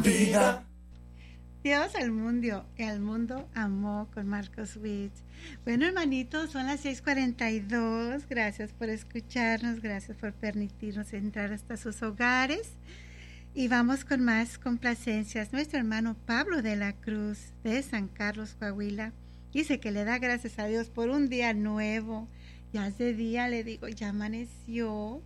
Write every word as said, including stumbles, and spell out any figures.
Vida. Dios al mundo, al mundo amó con Marcos Witt. Bueno, hermanitos, son las seis cuarenta y dos. Gracias por escucharnos, gracias por permitirnos entrar hasta sus hogares. Y vamos con más complacencias. Nuestro hermano Pablo de la Cruz, de San Carlos, Coahuila, dice que le da gracias a Dios por un día nuevo. Ya hace día, le digo, ya amaneció.